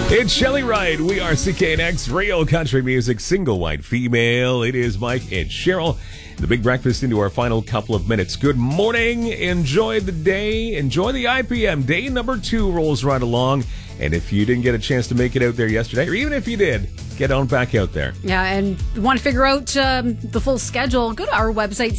It's Shelly Wright. We are CKNX, real country music, single white female. It is Mike and Cheryl. The Big Breakfast into our final couple of minutes. Good morning. Enjoy the day. Enjoy the IPM. Day number 2 rolls right along. And if you didn't get a chance to make it out there yesterday, or even if you did, get on back out there. Yeah, and want to figure out the full schedule, go to our website,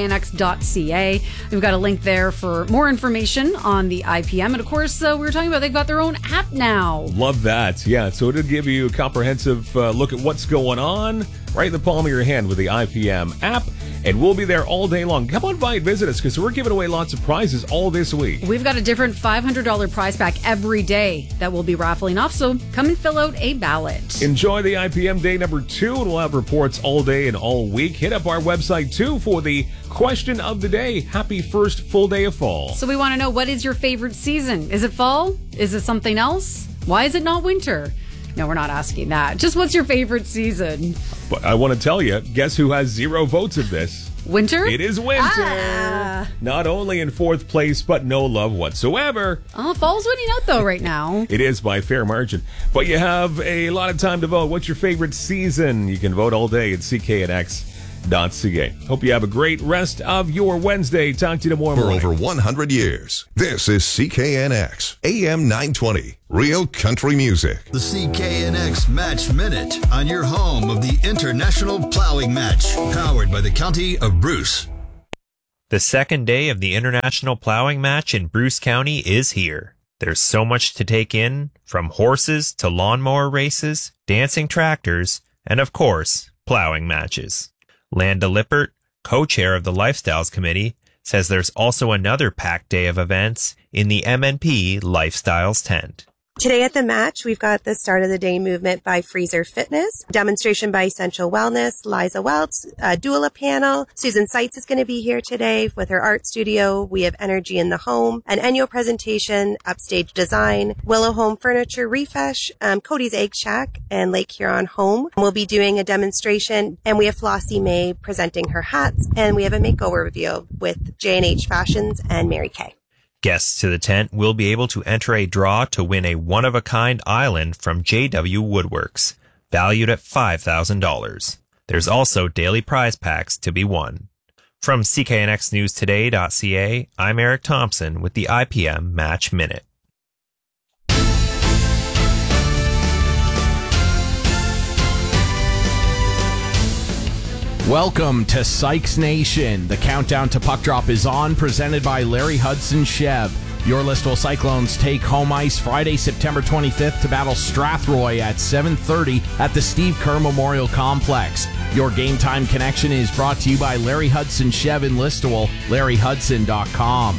cknx.ca. We've got a link there for more information on the IPM. And of course, we were talking about they've got their own app now. Love that. Yeah, so it'll give you a comprehensive look at what's going on right in the palm of your hand with the IPM app. And we'll be there all day long. Come on by and visit us because we're giving away lots of prizes all this week. We've got a different $500 prize pack every day that we'll be raffling off. So come and fill out a ballot. Enjoy the IPM day number 2. And we'll have reports all day and all week. Hit up our website too for the question of the day. Happy first full day of fall. So we want to know, what is your favorite season? Is it fall? Is it something else? Why is it not winter? No, we're not asking that. Just what's your favorite season? But I want to tell you, guess who has 0 votes of this? Winter? It is winter. Not only in 4th place, but no love whatsoever. Oh, fall's winning out though right now. It is by a fair margin. But you have a lot of time to vote. What's your favorite season? You can vote all day at CKNX.ca. Hope you have a great rest of your Wednesday. Talk to you tomorrow morning. For over 100 years, this is CKNX, AM 920, real country music. The CKNX Match Minute on your home of the International Plowing Match, powered by the County of Bruce. The second day of the International Plowing Match in Bruce County is here. There's so much to take in, from horses to lawnmower races, dancing tractors, and of course, plowing matches. Landa Lippert, co-chair of the Lifestyles Committee, says there's also another packed day of events in the MNP Lifestyles tent. Today at the match, we've got the start of the day movement by Freezer Fitness, demonstration by Essential Wellness, Liza Welts, doula panel. Susan Seitz is going to be here today with her art studio. We have Energy in the Home, an Enyo presentation, Upstage Design, Willow Home Furniture Refresh, Cody's Egg Shack, and Lake Huron Home. We'll be doing a demonstration, and we have Flossie May presenting her hats, and we have a makeover review with J&H Fashions and Mary Kay. Guests to the tent will be able to enter a draw to win a one-of-a-kind island from JW Woodworks, valued at $5,000. There's also daily prize packs to be won. From CKNXNewsToday.ca, I'm Eric Thompson with the IPM Match Minute. Welcome to Sykes Nation. The countdown to puck drop is on, presented by Larry Hudson Chev. Your Listowel Cyclones take home ice Friday, September 25th to battle Strathroy at 7:30 at the Steve Kerr Memorial Complex. Your Game Time Connection is brought to you by Larry Hudson Chev in Listowel, LarryHudson.com.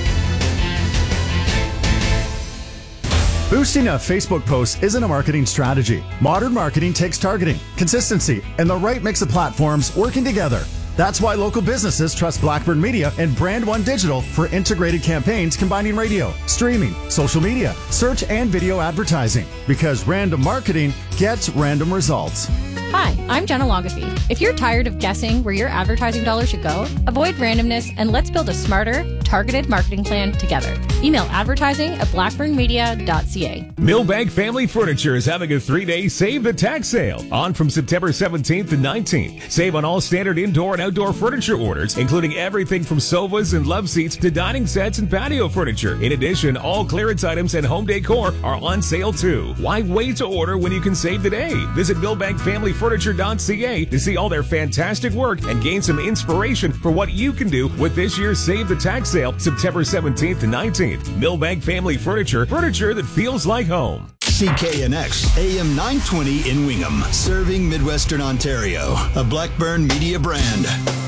Boosting a Facebook post isn't a marketing strategy. Modern marketing takes targeting, consistency, and the right mix of platforms working together. That's why local businesses trust Blackburn Media and Brand One Digital for integrated campaigns combining radio, streaming, social media, search, and video advertising. Because random marketing gets random results. Hi, I'm Jenna Logafee. If you're tired of guessing where your advertising dollars should go, avoid randomness and let's build a smarter, targeted marketing plan together. Email advertising@blackburnmedia.ca. Millbank Family Furniture is having a 3-day Save the Tax sale on from September 17th to 19th. Save on all standard indoor and outdoor furniture orders, including everything from sofas and love seats to dining sets and patio furniture. In addition, all clearance items and home decor are on sale too. Why wait to order when you can save today? Visit millbankfamilyfurniture.ca to see all their fantastic work and gain some inspiration for what you can do with this year's Save the Tax sale, September 17th to 19th. Millbank Family Furniture, furniture that feels like home. CKNX AM 920 in Wingham, serving Midwestern Ontario, a Blackburn Media brand.